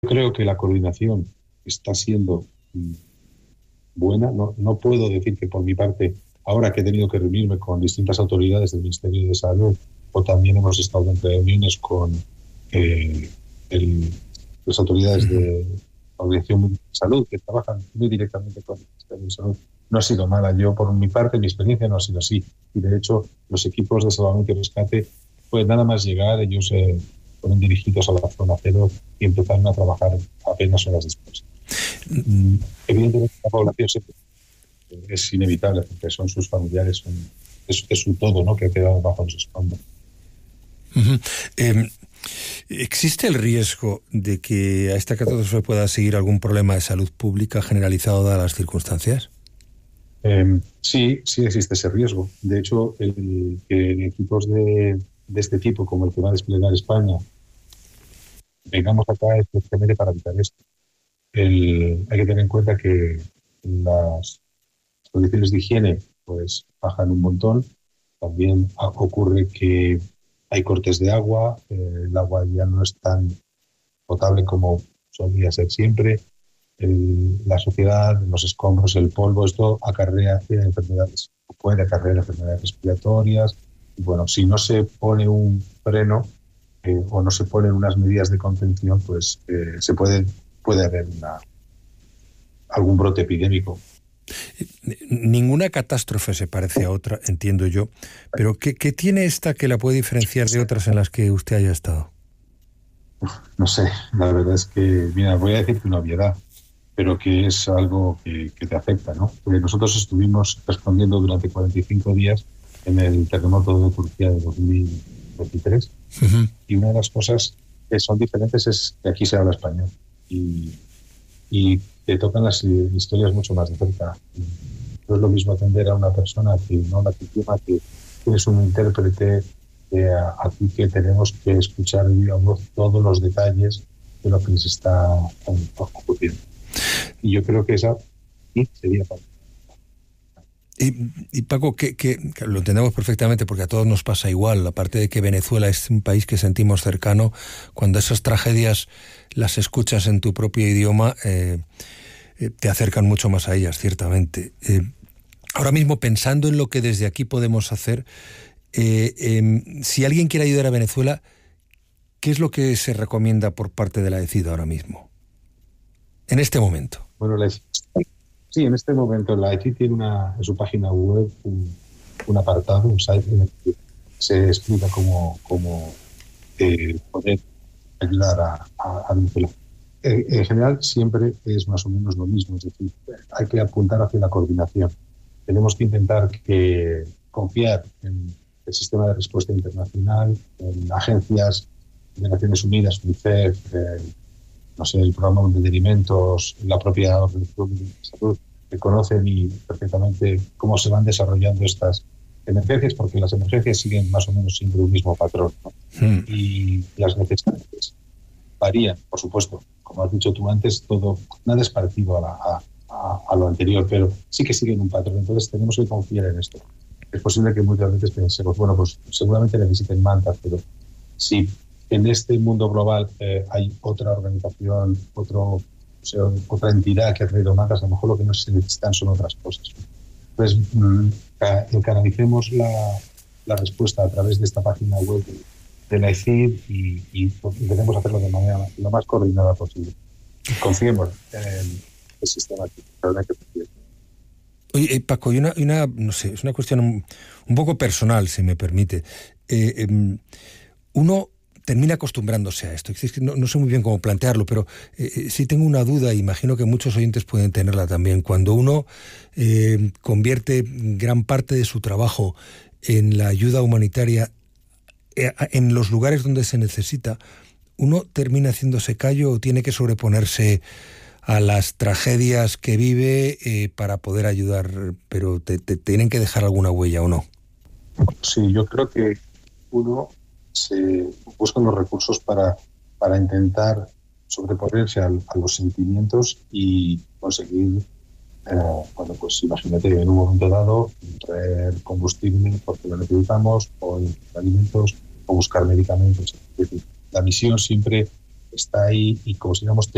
creo que la coordinación está siendo buena. No puedo decir que por mi parte, ahora que he tenido que reunirme con distintas autoridades del Ministerio de Salud, o también hemos estado en reuniones con las autoridades de la Organización Mundial de Salud, que trabajan muy directamente con el Ministerio de Salud, no ha sido mala. Yo, por mi parte, mi experiencia no ha sido así. Y, de hecho, los equipos de salvamento y rescate, pues nada más llegar, ellos fueron dirigidos a la zona cero y empezaron a trabajar apenas horas después. Evidentemente, la población es inevitable, porque son sus familiares, es su todo, ¿no?, que ha quedado bajo los escombros. ¿Existe el riesgo de que a esta catástrofe pueda seguir algún problema de salud pública generalizado dadas las circunstancias? Sí existe ese riesgo. De hecho, que equipos de este tipo, como el que va a desplegar España, vengamos acá especialmente para evitar esto. Hay que tener en cuenta que las condiciones de higiene pues bajan un montón. También ocurre que hay cortes de agua, el agua ya no es tan potable como solía ser siempre. La sociedad, los escombros, el polvo, esto acarrea enfermedades, puede acarrear enfermedades respiratorias. Y bueno, si no se pone un freno o no se ponen unas medidas de contención, pues puede haber algún brote epidémico. Ninguna catástrofe se parece a otra, entiendo yo, pero ¿qué tiene esta que la puede diferenciar de otras en las que usted haya estado? No sé, la verdad es que, mira, voy a decirte una obviedad, pero que es algo que te afecta, ¿no? Porque nosotros estuvimos respondiendo durante 45 días en el terremoto de Turquía de 2023, y una de las cosas que son diferentes es que aquí se habla español y te tocan las historias mucho más de cerca. No es lo mismo atender a una persona que no la idioma, que tienes un intérprete, aquí que tenemos que escuchar de viva voz todos los detalles de lo que les está ocurriendo. Y yo creo que esa sí sería para... Y Paco, que lo entendemos perfectamente porque a todos nos pasa igual, aparte de que Venezuela es un país que sentimos cercano, cuando esas tragedias las escuchas en tu propio idioma, te acercan mucho más a ellas, ciertamente. Ahora mismo, pensando en lo que desde aquí podemos hacer, si alguien quiere ayudar a Venezuela, ¿qué es lo que se recomienda por parte de la ECID ahora mismo? En este momento. Bueno, sí, en este momento la ECID tiene en su página web un apartado, un site en el que se explica cómo poder ayudar a Venezuela. En general siempre es más o menos lo mismo, es decir, hay que apuntar hacia la coordinación. Tenemos que intentar confiar en el sistema de respuesta internacional, en agencias de Naciones Unidas, UNICEF, el Programa Mundial de Alimentos, la propia Organización Mundial de Salud, que conocen perfectamente cómo se van desarrollando estas emergencias, porque las emergencias siguen más o menos siempre un mismo patrón, ¿no? Y las necesidades varían, por supuesto. Como has dicho tú antes, nada es parecido a lo anterior, pero sí que siguen un patrón. Entonces tenemos que confiar en esto. Es posible que muchas veces pensemos, bueno, pues seguramente necesiten mantas, pero si en este mundo global hay otra organización, otra entidad que ha traído mantas, a lo mejor lo que no se necesitan son otras cosas. Entonces, canalicemos la respuesta a través de esta página web de la ECID y intentemos hacerlo de manera lo más coordinada posible. Confiemos en el sistema que realmente funciona. Oye, Paco, no sé, es una cuestión un poco personal, si me permite. Uno termina acostumbrándose a esto. Es que no sé muy bien cómo plantearlo, pero sí tengo una duda, imagino que muchos oyentes pueden tenerla también. Cuando uno convierte gran parte de su trabajo en la ayuda humanitaria en los lugares donde se necesita, ¿uno termina haciéndose callo o tiene que sobreponerse a las tragedias que vive para poder ayudar, pero te tienen que dejar alguna huella o no? Sí, yo creo que uno se busca los recursos para intentar sobreponerse a los sentimientos y conseguir, pues imagínate, en un momento dado, traer combustible porque lo necesitamos, o alimentos, o buscar medicamentos. Es decir, la misión siempre está ahí y como si digamos